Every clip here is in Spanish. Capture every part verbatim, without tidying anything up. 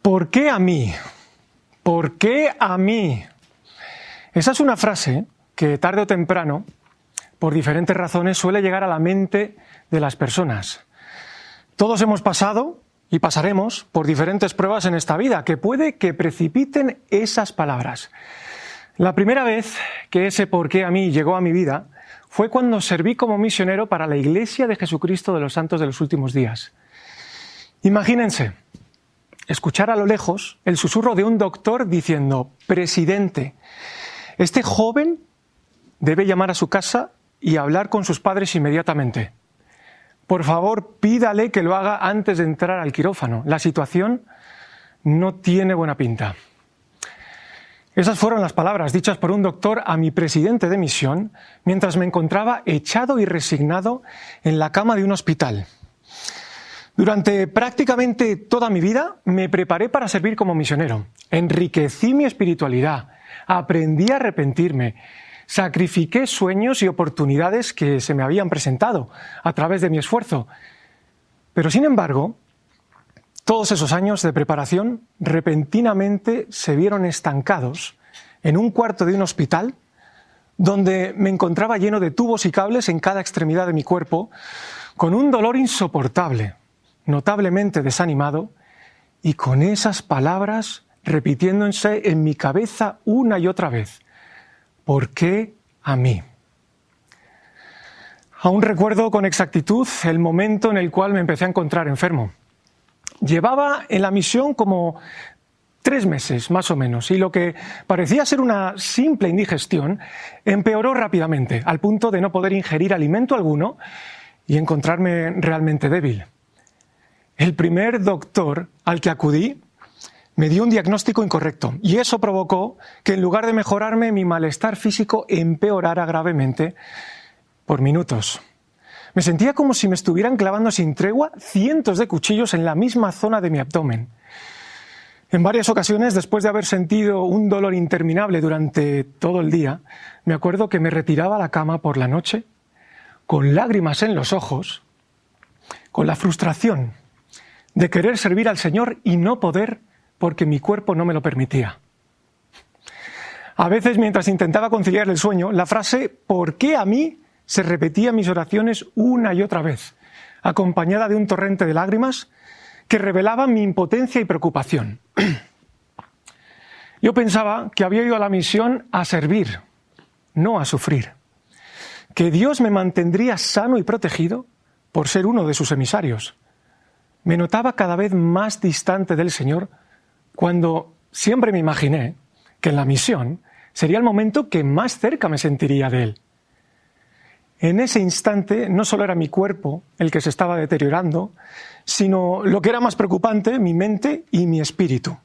¿Por qué a mí? ¿Por qué a mí? Esa es una frase que tarde o temprano, por diferentes razones, suele llegar a la mente de las personas. Todos hemos pasado y pasaremos por diferentes pruebas en esta vida que puede que precipiten esas palabras. La primera vez que ese por qué a mí llegó a mi vida fue cuando serví como misionero para la Iglesia de Jesucristo de los Santos de los Últimos Días. Imagínense escuchar a lo lejos el susurro de un doctor diciendo: presidente, este joven debe llamar a su casa y hablar con sus padres inmediatamente. Por favor, pídale que lo haga antes de entrar al quirófano. La situación no tiene buena pinta. Esas fueron las palabras dichas por un doctor a mi presidente de misión mientras me encontraba echado y resignado en la cama de un hospital. Durante prácticamente toda mi vida me preparé para servir como misionero. Enriquecí mi espiritualidad, aprendí a arrepentirme, sacrifiqué sueños y oportunidades que se me habían presentado a través de mi esfuerzo. Pero sin embargo, todos esos años de preparación repentinamente se vieron estancados en un cuarto de un hospital donde me encontraba lleno de tubos y cables en cada extremidad de mi cuerpo, con un dolor insoportable, notablemente desanimado, y con esas palabras repitiéndose en mi cabeza una y otra vez: ¿por qué a mí? Aún recuerdo con exactitud el momento en el cual me empecé a encontrar enfermo. Llevaba en la misión como tres meses, más o menos, y lo que parecía ser una simple indigestión empeoró rápidamente, al punto de no poder ingerir alimento alguno y encontrarme realmente débil. El primer doctor al que acudí me dio un diagnóstico incorrecto y eso provocó que en lugar de mejorarme mi malestar físico empeorara gravemente por minutos. Me sentía como si me estuvieran clavando sin tregua cientos de cuchillos en la misma zona de mi abdomen. En varias ocasiones, después de haber sentido un dolor interminable durante todo el día, me acuerdo que me retiraba a la cama por la noche con lágrimas en los ojos, con la frustración de querer servir al Señor y no poder porque mi cuerpo no me lo permitía. A veces, mientras intentaba conciliar el sueño, la frase ¿por qué a mí? Se repetía en mis oraciones una y otra vez, acompañada de un torrente de lágrimas que revelaban mi impotencia y preocupación. Yo pensaba que había ido a la misión a servir, no a sufrir, que Dios me mantendría sano y protegido por ser uno de sus emisarios. Me notaba cada vez más distante del Señor cuando siempre me imaginé que en la misión sería el momento que más cerca me sentiría de Él. En ese instante no solo era mi cuerpo el que se estaba deteriorando, sino lo que era más preocupante, mi mente y mi espíritu.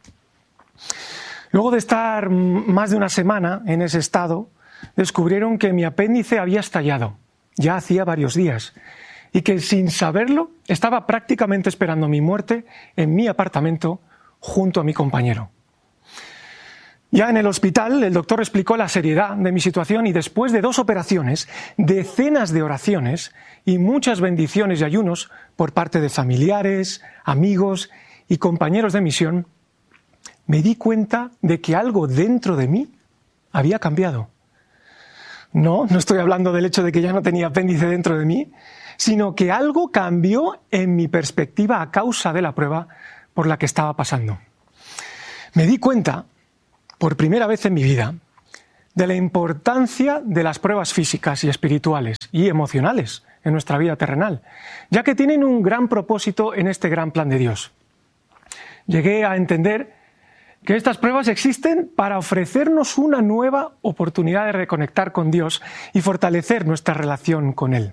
Luego de estar más de una semana en ese estado, descubrieron que mi apéndice había estallado, ya hacía varios días, y que sin saberlo estaba prácticamente esperando mi muerte en mi apartamento junto a mi compañero. Ya en el hospital, el doctor explicó la seriedad de mi situación y después de dos operaciones, decenas de oraciones y muchas bendiciones y ayunos por parte de familiares, amigos y compañeros de misión, me di cuenta de que algo dentro de mí había cambiado. No, no estoy hablando del hecho de que ya no tenía apéndice dentro de mí, sino que algo cambió en mi perspectiva a causa de la prueba por la que estaba pasando. Me di cuenta, por primera vez en mi vida, de la importancia de las pruebas físicas y espirituales y emocionales en nuestra vida terrenal, ya que tienen un gran propósito en este gran plan de Dios. Llegué a entender que estas pruebas existen para ofrecernos una nueva oportunidad de reconectar con Dios y fortalecer nuestra relación con Él.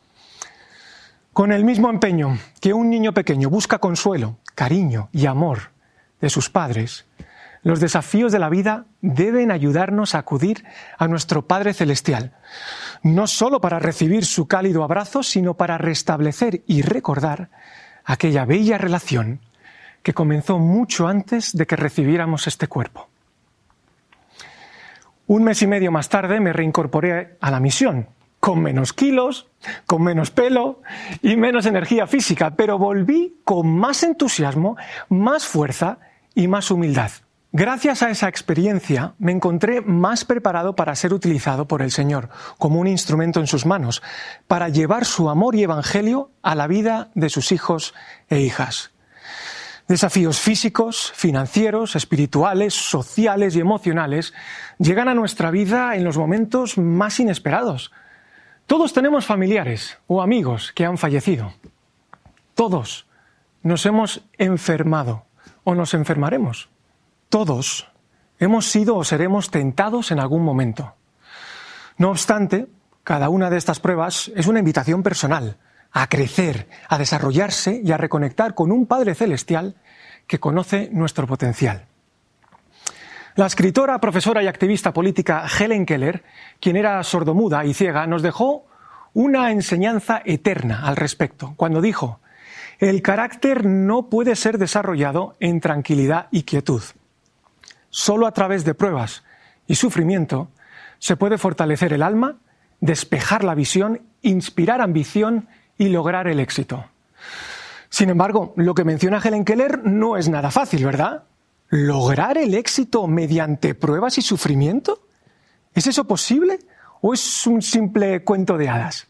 Con el mismo empeño que un niño pequeño busca consuelo, cariño y amor de sus padres, los desafíos de la vida deben ayudarnos a acudir a nuestro Padre Celestial, no solo para recibir su cálido abrazo, sino para restablecer y recordar aquella bella relación que comenzó mucho antes de que recibiéramos este cuerpo. Un mes y medio más tarde me reincorporé a la misión, con menos kilos, con menos pelo y menos energía física, pero volví con más entusiasmo, más fuerza y más humildad. Gracias a esa experiencia me encontré más preparado para ser utilizado por el Señor como un instrumento en sus manos, para llevar su amor y evangelio a la vida de sus hijos e hijas. Desafíos físicos, financieros, espirituales, sociales y emocionales llegan a nuestra vida en los momentos más inesperados. Todos tenemos familiares o amigos que han fallecido. Todos nos hemos enfermado o nos enfermaremos. Todos hemos sido o seremos tentados en algún momento. No obstante, cada una de estas pruebas es una invitación personal a crecer, a desarrollarse y a reconectar con un Padre Celestial que conoce nuestro potencial. La escritora, profesora y activista política Helen Keller, quien era sordomuda y ciega, nos dejó una enseñanza eterna al respecto, cuando dijo: el carácter no puede ser desarrollado en tranquilidad y quietud. Solo a través de pruebas y sufrimiento se puede fortalecer el alma, despejar la visión, inspirar ambición y lograr el éxito. Sin embargo, lo que menciona Helen Keller no es nada fácil, ¿verdad? ¿Lograr el éxito mediante pruebas y sufrimiento? ¿Es eso posible o es un simple cuento de hadas?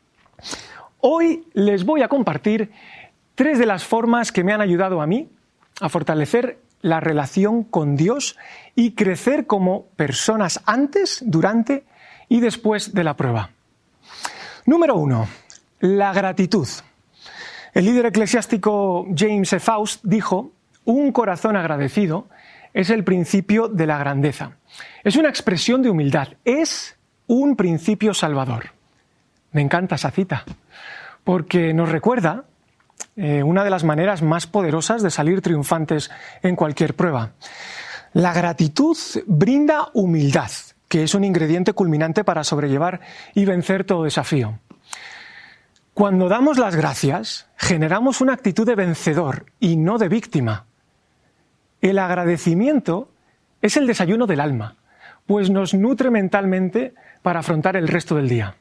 Hoy les voy a compartir tres de las formas que me han ayudado a mí a fortalecer la relación con Dios y crecer como personas antes, durante y después de la prueba. Número uno, la gratitud. El líder eclesiástico James E. Faust dijo: un corazón agradecido es el principio de la grandeza. Es una expresión de humildad, es un principio salvador. Me encanta esa cita, porque nos recuerda Eh, una de las maneras más poderosas de salir triunfantes en cualquier prueba. La gratitud brinda humildad, que es un ingrediente culminante para sobrellevar y vencer todo desafío. Cuando damos las gracias, generamos una actitud de vencedor y no de víctima. El agradecimiento es el desayuno del alma, pues nos nutre mentalmente para afrontar el resto del día.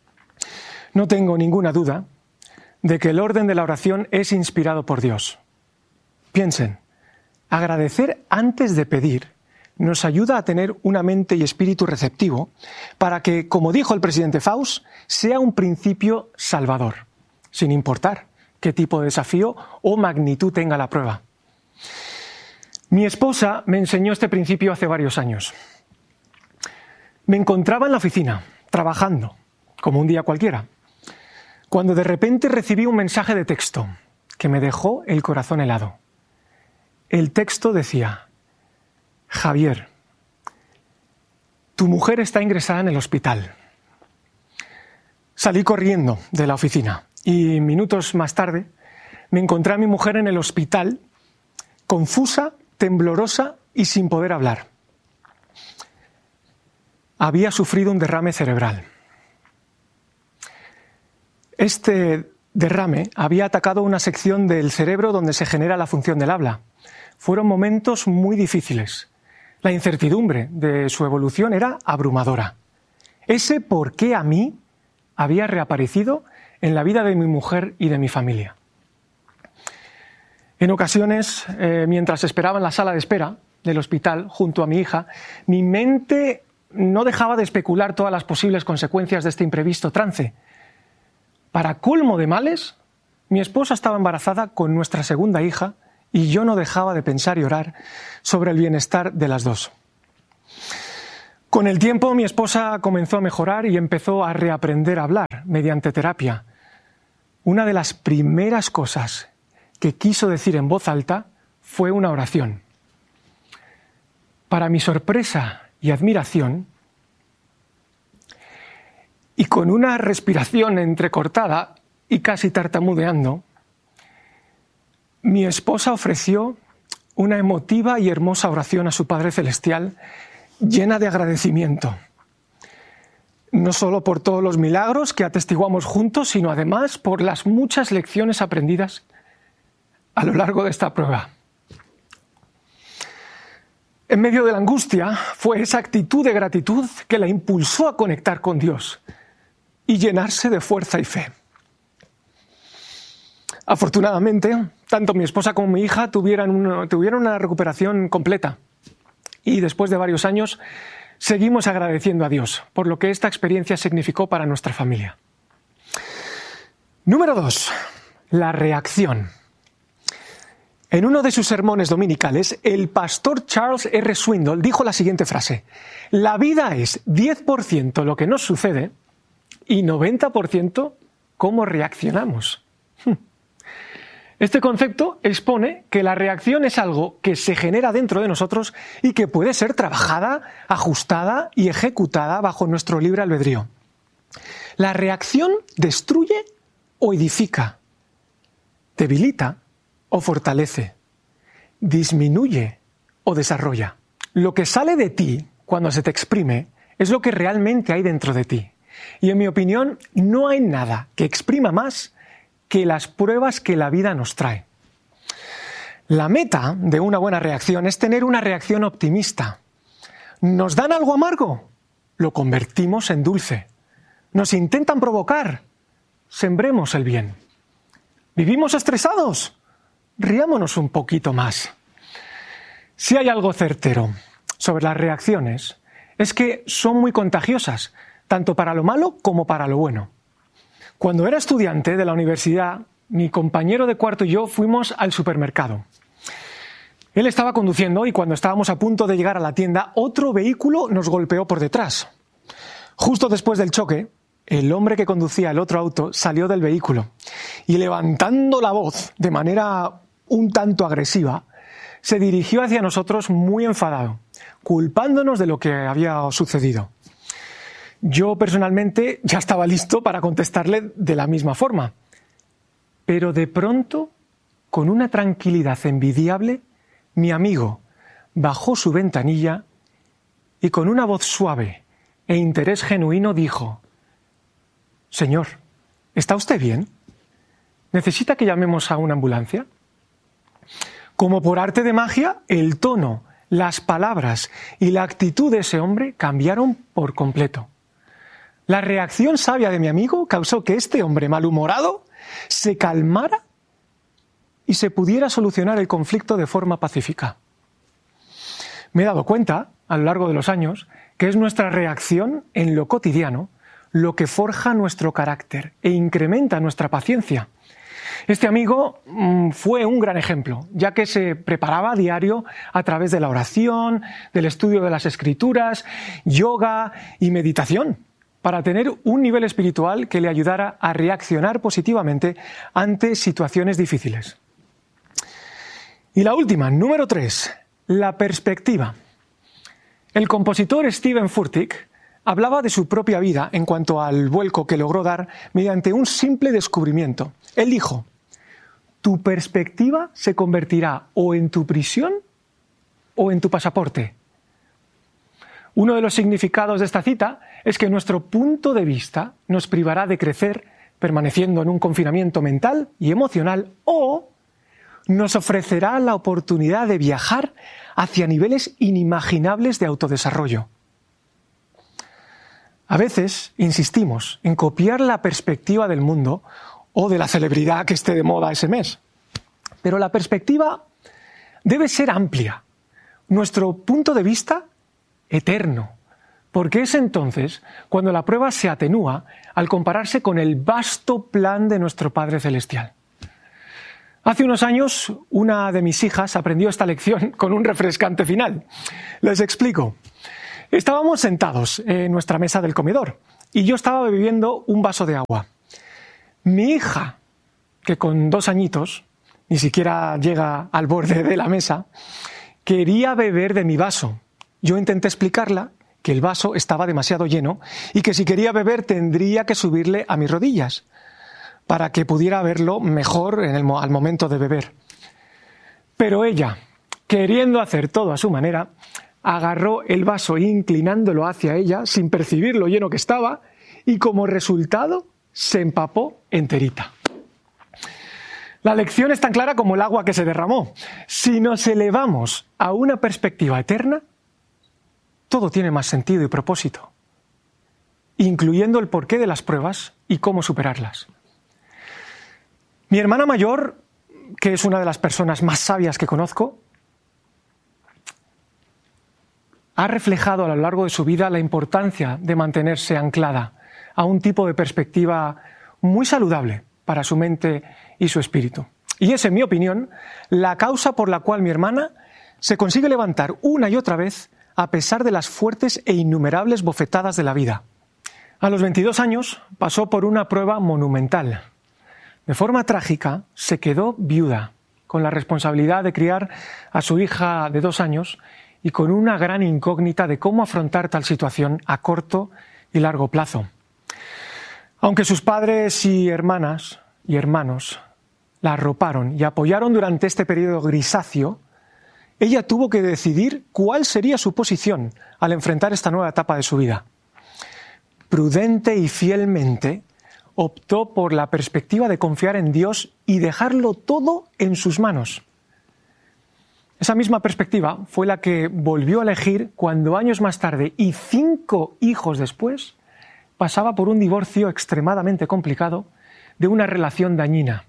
No tengo ninguna duda de que el orden de la oración es inspirado por Dios. Piensen, agradecer antes de pedir nos ayuda a tener una mente y espíritu receptivo para que, como dijo el presidente Faust, sea un principio salvador, sin importar qué tipo de desafío o magnitud tenga la prueba. Mi esposa me enseñó este principio hace varios años. Me encontraba en la oficina, trabajando, como un día cualquiera, cuando de repente recibí un mensaje de texto que me dejó el corazón helado. El texto decía: Javier, tu mujer está ingresada en el hospital. Salí corriendo de la oficina y minutos más tarde me encontré a mi mujer en el hospital, confusa, temblorosa y sin poder hablar. Había sufrido un derrame cerebral. Este derrame había atacado una sección del cerebro donde se genera la función del habla. Fueron momentos muy difíciles. La incertidumbre de su evolución era abrumadora. Ese por qué a mí había reaparecido en la vida de mi mujer y de mi familia. En ocasiones, eh, mientras esperaba en la sala de espera del hospital junto a mi hija, mi mente no dejaba de especular todas las posibles consecuencias de este imprevisto trance. Para colmo de males, mi esposa estaba embarazada con nuestra segunda hija y yo no dejaba de pensar y orar sobre el bienestar de las dos. Con el tiempo, mi esposa comenzó a mejorar y empezó a reaprender a hablar mediante terapia. Una de las primeras cosas que quiso decir en voz alta fue una oración. Para mi sorpresa y admiración, y con una respiración entrecortada y casi tartamudeando, mi esposa ofreció una emotiva y hermosa oración a su Padre Celestial, llena de agradecimiento. No solo por todos los milagros que atestiguamos juntos, sino además por las muchas lecciones aprendidas a lo largo de esta prueba. En medio de la angustia, fue esa actitud de gratitud que la impulsó a conectar con Dios y llenarse de fuerza y fe. Afortunadamente, tanto mi esposa como mi hija tuvieron una, tuvieron una recuperación completa y después de varios años seguimos agradeciendo a Dios por lo que esta experiencia significó para nuestra familia. Número dos, la reacción. En uno de sus sermones dominicales, el pastor Charles R. Swindoll dijo la siguiente frase: la vida es diez por ciento lo que nos sucede y noventa por ciento cómo reaccionamos. Este concepto expone que la reacción es algo que se genera dentro de nosotros y que puede ser trabajada, ajustada y ejecutada bajo nuestro libre albedrío. La reacción destruye o edifica, debilita o fortalece, disminuye o desarrolla. Lo que sale de ti cuando se te exprime es lo que realmente hay dentro de ti. Y en mi opinión, no hay nada que exprima más que las pruebas que la vida nos trae. La meta de una buena reacción es tener una reacción optimista. ¿Nos dan algo amargo? Lo convertimos en dulce. ¿Nos intentan provocar? Sembremos el bien. ¿Vivimos estresados? Riámonos un poquito más. Si hay algo certero sobre las reacciones, es que son muy contagiosas, tanto para lo malo como para lo bueno. Cuando era estudiante de la universidad, mi compañero de cuarto y yo fuimos al supermercado. Él estaba conduciendo y cuando estábamos a punto de llegar a la tienda, otro vehículo nos golpeó por detrás. Justo después del choque, el hombre que conducía el otro auto salió del vehículo y, levantando la voz de manera un tanto agresiva, se dirigió hacia nosotros muy enfadado, culpándonos de lo que había sucedido. Yo personalmente ya estaba listo para contestarle de la misma forma, pero de pronto, con una tranquilidad envidiable, mi amigo bajó su ventanilla y con una voz suave e interés genuino dijo: «Señor, ¿está usted bien? ¿Necesita que llamemos a una ambulancia?». Como por arte de magia, el tono, las palabras y la actitud de ese hombre cambiaron por completo. La reacción sabia de mi amigo causó que este hombre malhumorado se calmara y se pudiera solucionar el conflicto de forma pacífica. Me he dado cuenta, a lo largo de los años, que es nuestra reacción en lo cotidiano lo que forja nuestro carácter e incrementa nuestra paciencia. Este amigo mmm, fue un gran ejemplo, ya que se preparaba a diario a través de la oración, del estudio de las escrituras, yoga y meditación, para tener un nivel espiritual que le ayudara a reaccionar positivamente ante situaciones difíciles. Y la última, número tres, la perspectiva. El compositor Stephen Furtick hablaba de su propia vida en cuanto al vuelco que logró dar mediante un simple descubrimiento. Él dijo: «Tu perspectiva se convertirá o en tu prisión o en tu pasaporte». Uno de los significados de esta cita es que nuestro punto de vista nos privará de crecer permaneciendo en un confinamiento mental y emocional, o nos ofrecerá la oportunidad de viajar hacia niveles inimaginables de autodesarrollo. A veces insistimos en copiar la perspectiva del mundo o de la celebridad que esté de moda ese mes. Pero la perspectiva debe ser amplia, nuestro punto de vista eterno, porque es entonces cuando la prueba se atenúa al compararse con el vasto plan de nuestro Padre Celestial. Hace unos años, una de mis hijas aprendió esta lección con un refrescante final. Les explico. Estábamos sentados en nuestra mesa del comedor y yo estaba bebiendo un vaso de agua. Mi hija, que con dos añitos, ni siquiera llega al borde de la mesa, quería beber de mi vaso. Yo intenté explicarla que el vaso estaba demasiado lleno y que si quería beber tendría que subirle a mis rodillas para que pudiera verlo mejor en el, al momento de beber. Pero ella, queriendo hacer todo a su manera, agarró el vaso inclinándolo hacia ella sin percibir lo lleno que estaba y como resultado se empapó enterita. La lección es tan clara como el agua que se derramó. Si nos elevamos a una perspectiva eterna, todo tiene más sentido y propósito, incluyendo el porqué de las pruebas y cómo superarlas. Mi hermana mayor, que es una de las personas más sabias que conozco, ha reflejado a lo largo de su vida la importancia de mantenerse anclada a un tipo de perspectiva muy saludable para su mente y su espíritu. Y es, en mi opinión, la causa por la cual mi hermana se consigue levantar una y otra vez a pesar de las fuertes e innumerables bofetadas de la vida. A los veintidós años pasó por una prueba monumental. De forma trágica, se quedó viuda, con la responsabilidad de criar a su hija de dos años y con una gran incógnita de cómo afrontar tal situación a corto y largo plazo. Aunque sus padres y hermanas y hermanos la arroparon y apoyaron durante este periodo grisáceo, ella tuvo que decidir cuál sería su posición al enfrentar esta nueva etapa de su vida. Prudente y fielmente optó por la perspectiva de confiar en Dios y dejarlo todo en sus manos. Esa misma perspectiva fue la que volvió a elegir cuando años más tarde y cinco hijos después pasaba por un divorcio extremadamente complicado de una relación dañina.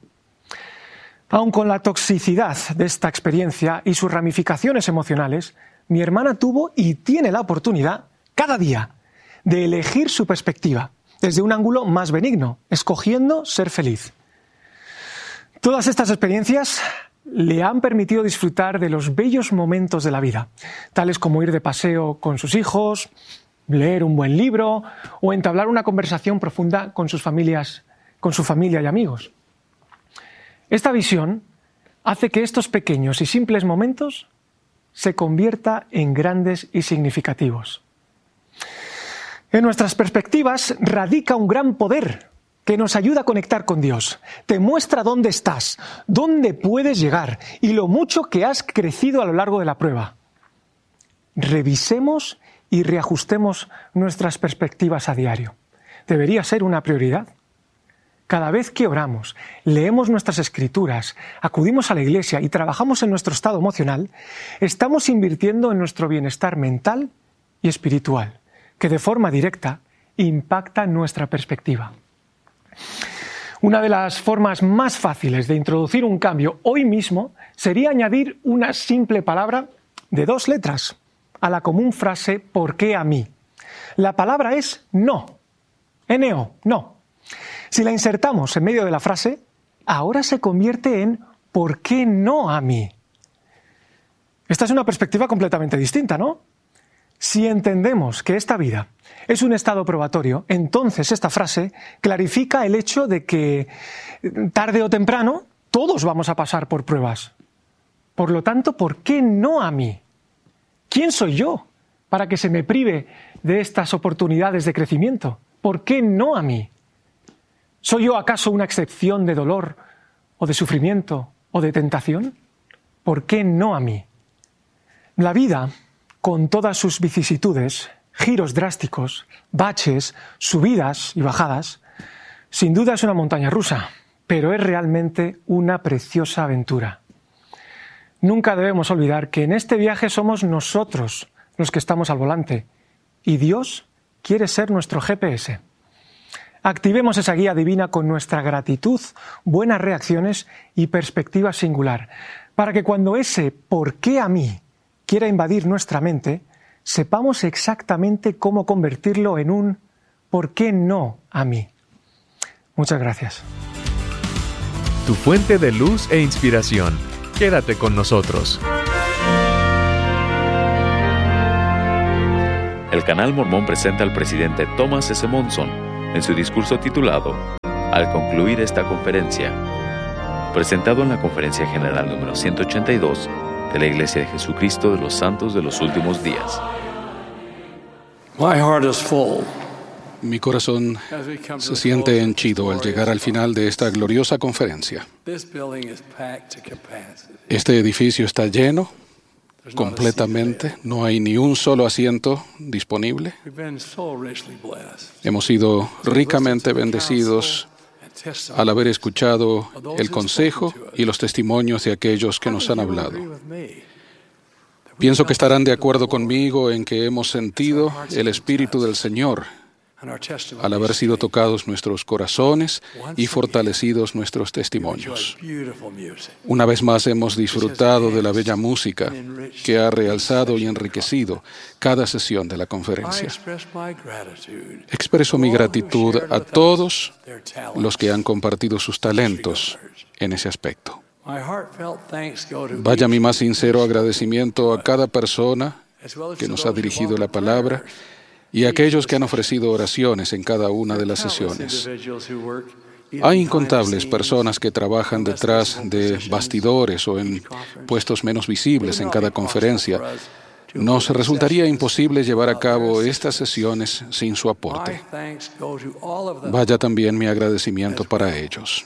Aun con la toxicidad de esta experiencia y sus ramificaciones emocionales, mi hermana tuvo y tiene la oportunidad, cada día, de elegir su perspectiva desde un ángulo más benigno, escogiendo ser feliz. Todas estas experiencias le han permitido disfrutar de los bellos momentos de la vida, tales como ir de paseo con sus hijos, leer un buen libro o entablar una conversación profunda con sus familias, con su familia y amigos. Esta visión hace que estos pequeños y simples momentos se conviertan en grandes y significativos. En nuestras perspectivas radica un gran poder que nos ayuda a conectar con Dios. Te muestra dónde estás, dónde puedes llegar y lo mucho que has crecido a lo largo de la prueba. Revisemos y reajustemos nuestras perspectivas a diario. Debería ser una prioridad. Cada vez que oramos, leemos nuestras escrituras, acudimos a la iglesia y trabajamos en nuestro estado emocional, estamos invirtiendo en nuestro bienestar mental y espiritual, que de forma directa impacta nuestra perspectiva. Una de las formas más fáciles de introducir un cambio hoy mismo sería añadir una simple palabra de dos letras a la común frase ¿por qué a mí? La palabra es no. N O, no. Si la insertamos en medio de la frase, ahora se convierte en ¿por qué no a mí? Esta es una perspectiva completamente distinta, ¿no? Si entendemos que esta vida es un estado probatorio, entonces esta frase clarifica el hecho de que tarde o temprano todos vamos a pasar por pruebas. Por lo tanto, ¿por qué no a mí? ¿Quién soy yo para que se me prive de estas oportunidades de crecimiento? ¿Por qué no a mí? ¿Soy yo acaso una excepción de dolor o de sufrimiento o de tentación? ¿Por qué no a mí? La vida, con todas sus vicisitudes, giros drásticos, baches, subidas y bajadas, sin duda es una montaña rusa, pero es realmente una preciosa aventura. Nunca debemos olvidar que en este viaje somos nosotros los que estamos al volante y Dios quiere ser nuestro G P S. Activemos esa guía divina con nuestra gratitud, buenas reacciones y perspectiva singular, para que cuando ese ¿por qué a mí? Quiera invadir nuestra mente, sepamos exactamente cómo convertirlo en un ¿por qué no a mí? Muchas gracias. Tu fuente de luz e inspiración. Quédate con nosotros. El Canal Mormón presenta al presidente Thomas S. Monson en su discurso titulado Al concluir esta conferencia, presentado en la Conferencia General número ciento ochenta y dos de la Iglesia de Jesucristo de los Santos de los Últimos Días. My heart is full. Mi corazón se siente henchido al llegar al final de esta gloriosa conferencia. Este edificio está lleno completamente, no hay ni un solo asiento disponible. Hemos sido ricamente bendecidos al haber escuchado el consejo y los testimonios de aquellos que nos han hablado. Pienso que estarán de acuerdo conmigo en que hemos sentido el Espíritu del Señor al haber sido tocados nuestros corazones y fortalecidos nuestros testimonios. Una vez más hemos disfrutado de la bella música que ha realzado y enriquecido cada sesión de la conferencia. Expreso mi gratitud a todos los que han compartido sus talentos en ese aspecto. Vaya mi más sincero agradecimiento a cada persona que nos ha dirigido la palabra y a aquellos que han ofrecido oraciones en cada una de las sesiones. Hay incontables personas que trabajan detrás de bastidores o en puestos menos visibles en cada conferencia. Nos resultaría imposible llevar a cabo estas sesiones sin su aporte. Vaya también mi agradecimiento para ellos.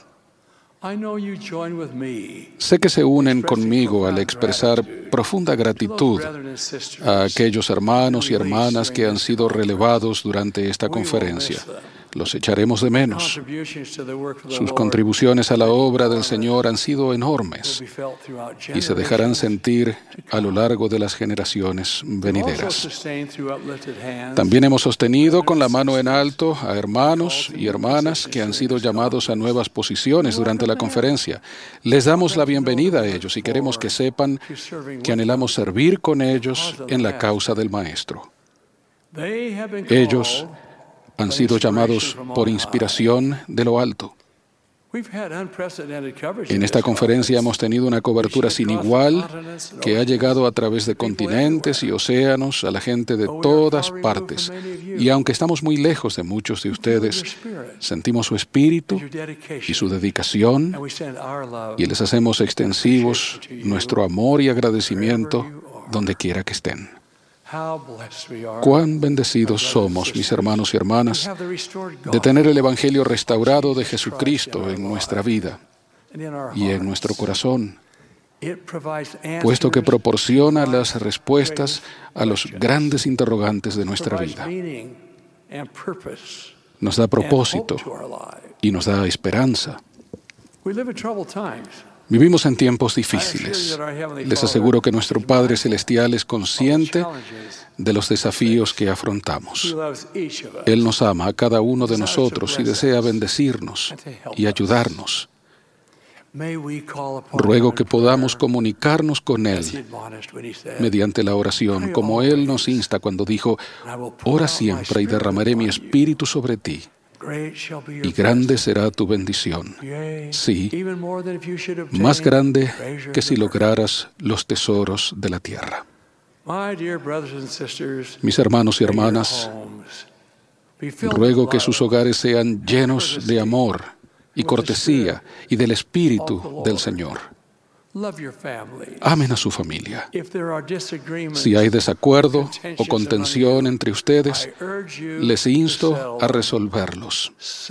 Sé que se unen conmigo al expresar profunda gratitud a aquellos hermanos y hermanas que han sido relevados durante esta conferencia. Los echaremos de menos. Sus contribuciones a la obra del Señor han sido enormes y se dejarán sentir a lo largo de las generaciones venideras. También hemos sostenido con la mano en alto a hermanos y hermanas que han sido llamados a nuevas posiciones durante la conferencia. Les damos la bienvenida a ellos y queremos que sepan que anhelamos servir con ellos en la causa del Maestro. Ellos han sido llamados por inspiración de lo alto. En esta conferencia hemos tenido una cobertura sin igual que ha llegado a través de continentes y océanos a la gente de todas partes. Y aunque estamos muy lejos de muchos de ustedes, sentimos su espíritu y su dedicación y les hacemos extensivos nuestro amor y agradecimiento donde quiera que estén. Cuán bendecidos somos, mis hermanos y hermanas, de tener el Evangelio restaurado de Jesucristo en nuestra vida y en nuestro corazón, puesto que proporciona las respuestas a los grandes interrogantes de nuestra vida. Nos da propósito y nos da esperanza. Vivimos en tiempos difíciles. Les aseguro que nuestro Padre Celestial es consciente de los desafíos que afrontamos. Él nos ama a cada uno de nosotros y desea bendecirnos y ayudarnos. Ruego que podamos comunicarnos con Él mediante la oración, como Él nos insta cuando dijo: «Ora siempre y derramaré mi espíritu sobre ti, y grande será tu bendición». Sí, más grande que si lograras los tesoros de la tierra. Mis hermanos y hermanas, ruego que sus hogares sean llenos de amor y cortesía y del Espíritu del Señor. Amen a su familia. Si hay desacuerdo o contención entre ustedes, les insto a resolverlos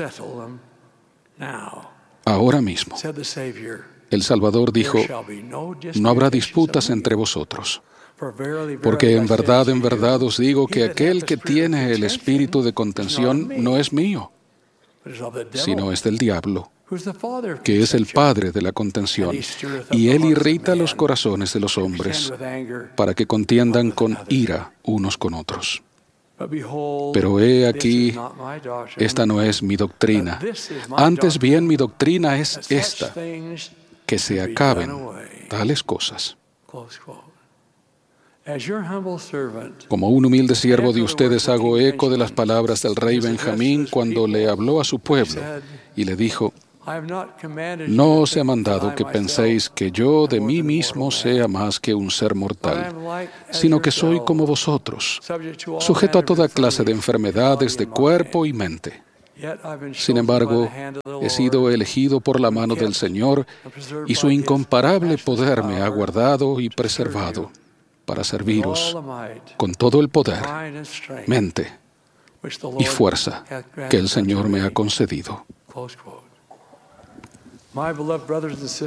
ahora mismo. El Salvador dijo: «No habrá disputas entre vosotros, porque en verdad, en verdad os digo que aquel que tiene el espíritu de contención no es mío, sino es del diablo, que es el padre de la contención, y él irrita los corazones de los hombres para que contiendan con ira unos con otros. Pero he aquí, esta no es mi doctrina. Antes bien, mi doctrina es esta, que se acaben tales cosas». Como un humilde siervo de ustedes hago eco de las palabras del rey Benjamín cuando le habló a su pueblo y le dijo: «No os he mandado que penséis que yo de mí mismo sea más que un ser mortal, sino que soy como vosotros, sujeto a toda clase de enfermedades de cuerpo y mente. Sin embargo, he sido elegido por la mano del Señor y su incomparable poder me ha guardado y preservado para serviros con todo el poder, mente y fuerza que el Señor me ha concedido».